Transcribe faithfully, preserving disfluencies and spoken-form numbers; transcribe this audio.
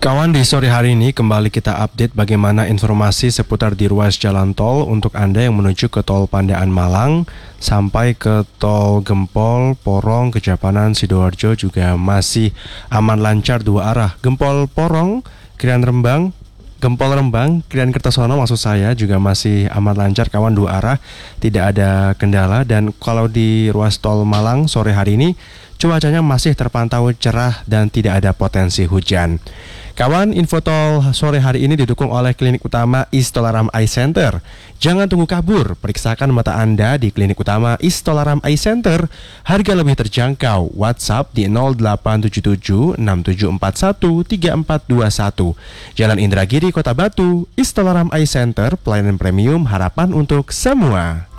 Kawan, di sore hari ini kembali kita update bagaimana informasi seputar di ruas jalan tol untuk Anda yang menuju ke tol Pandaan Malang sampai ke tol Gempol, Porong, Kejapanan, Sidoarjo juga masih aman lancar dua arah. Gempol Porong, Krian Rembang, Gempol Rembang, Krian Kertosono maksud saya juga masih aman lancar kawan, dua arah, tidak ada kendala. Dan kalau di ruas tol Malang sore hari ini cuacanya masih terpantau cerah dan tidak ada potensi hujan. Kawan, info tol sore hari ini didukung oleh Klinik Utama Istolaram Eye Center. Jangan tunggu kabur, periksakan mata Anda di Klinik Utama Istolaram Eye Center. Harga lebih terjangkau. WhatsApp di nol delapan tujuh tujuh enam tujuh empat satu tiga empat dua satu. Jalan Indragiri, Kota Batu. Istolaram Eye Center, pelayanan premium, harapan untuk semua.